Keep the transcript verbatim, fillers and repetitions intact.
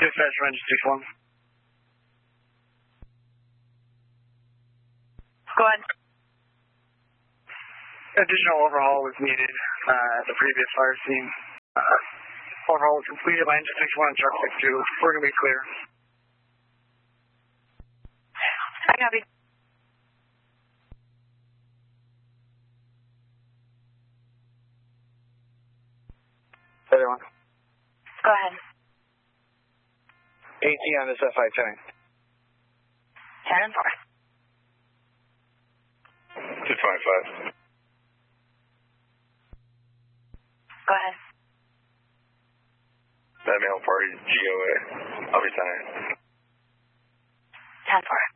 Dispatch, Rangers six one. Go ahead. Additional overhaul was needed uh, at the previous fire scene. Uh, overhaul was completed by engine six one and truck six two. We're going to be clear. I copy. Other one. Go ahead. eighteen on this F I ten. ten and four. two twenty-five. Go ahead. That mail party, G O A. I'll be signing. ten four.